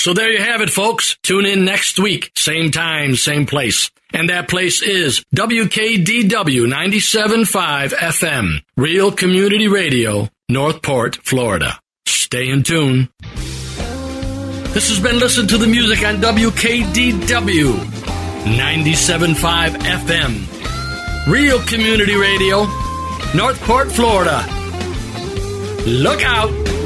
So there you have it, folks. Tune in next week, same time, same place. And that place is WKDW 97.5 FM, Real Community Radio, Northport, Florida. Stay in tune. This has been Listen to the Music on WKDW 97.5 FM, Real Community Radio, Northport, Florida. Look out!